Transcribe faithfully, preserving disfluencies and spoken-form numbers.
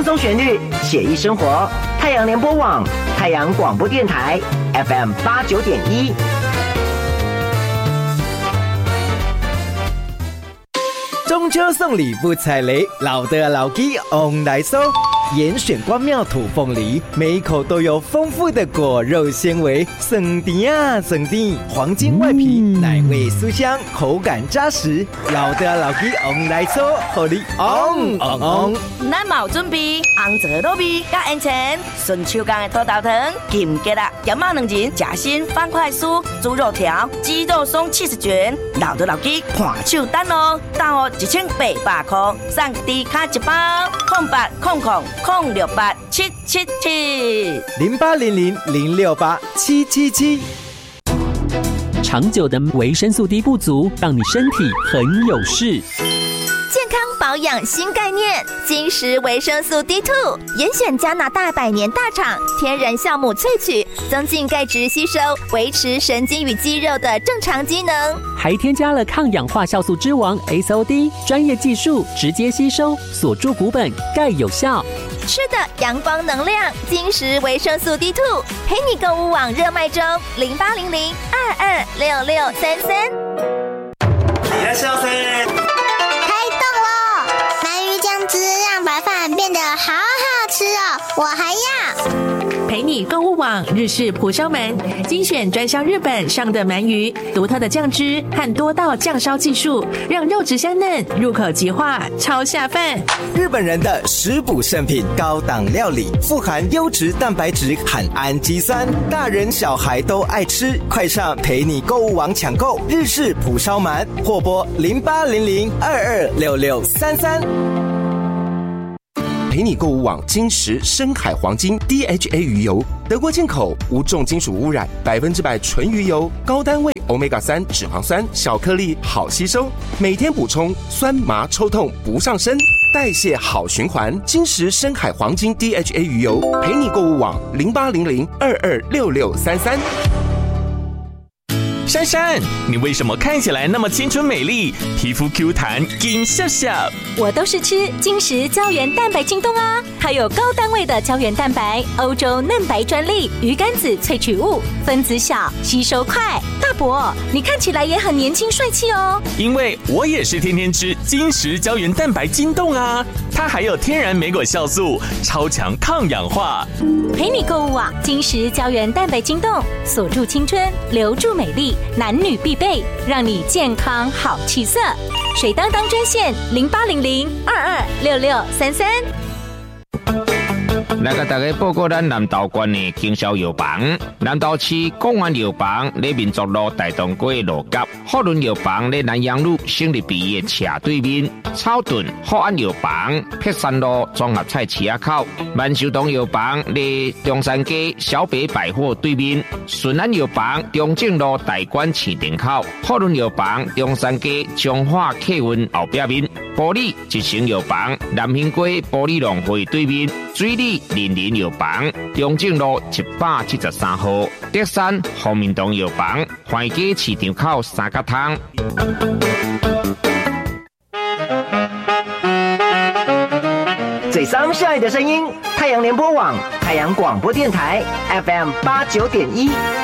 松旋律，写意生活。太阳联播网，太阳广播电台 F M 八九点一。 中秋送礼不踩雷，老的老鸡 on 来收。严选关庙土凤梨，每一口都有丰富的果肉纤维，省甜啊省甜，黄金外皮，嗯、奶味酥香，口感扎实。老的老鸡 on 来收，互你 on on on。 咱嘛有准备红枣糯米加烟钱，顺手工的土豆糖、金桔啦、咸肉两仁、夹心方块酥、猪肉条、鸡肉松七十卷，老的老鸡看手单哦，单哦一千八百块，送低卡一包，空八空空。空六八七七七零八零零零六八七七七。 长久的维生素 D 不足，让你身体很有事。 健康保养新概念，金石维生素 D 二 严选加拿大百年大厂天然酵母萃取，增进钙质吸收，维持神经与肌肉的正常机能， 还添加了抗氧化酵素之王 S O D， 专业技术直接吸收，锁住骨本，钙有效。 吃的阳光能量，金石维生素 D 二 陪你购物网热卖中，零八零零二二六六三三。 いらっしゃいませ。 开动喽！鳗鱼酱汁让白饭变得好好吃哦，我还要。 陪你购物网日式蒲烧鳗，精选专销日本上的鳗鱼，独特的酱汁和多道酱烧技术，让肉质香嫩，入口即化，超下饭。 日本人的食补圣品，高档料理，富含优质蛋白质和氨基酸，大人小孩都爱吃。快上陪你购物网抢购日式蒲烧鳗，或拨零八零零二二六六三三。 陪你购物网金石深海黄金 D H A 鱼油，德国进口，无重金属污染，百分之百纯鱼油，高单位 欧米伽三 脂肪酸，小颗粒好吸收，每天补充，酸麻抽痛不上身，代谢好循环。金石深海黄金 D H A 鱼油，陪你购物网零八零零二二六六三三。 珊珊，你为什么看起来那么青春美丽，皮肤 Q 弹，金笑笑？ 我都是吃金石胶原蛋白晶冻啊，它有高单位的胶原蛋白，欧洲嫩白专利，鱼肝子萃取物，分子小，吸收快。大伯，你看起来也很年轻帅气哦。 因为我也是天天吃金石胶原蛋白晶冻啊，它还有天然莓果酵素，超强抗氧化。 陪你购物网金石胶原蛋白晶冻，锁住青春，留住美丽。男女必备，让你健康好气色。水当当专线零八零零二二六六三三。 来甲大家报告咱南投县的经销药房。南投市公安药房咧民族路大东街路角，福伦药房咧南阳路省立医院斜对面，草屯福安药房碧山路综合菜市仔口，万寿堂药房咧中山街小北百货对面，顺安药房中正路大馆市场口，福伦药房中山街中华客运后壁面，玻璃一成药房南兴街玻璃农会对面，水里林林药房中正路一百七十三号，德山福民堂药房环街市场口三角汤。 最桑晒的声音，太阳联播网，太阳广播电台 F M 八九点一。